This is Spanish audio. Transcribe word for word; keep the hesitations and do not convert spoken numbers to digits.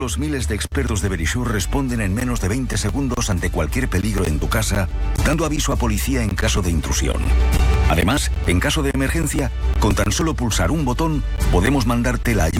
Los miles de expertos de Verisure responden en menos de veinte segundos ante cualquier peligro en tu casa, dando aviso a policía en caso de intrusión. Además, en caso de emergencia, con tan solo pulsar un botón, podemos mandarte la ayuda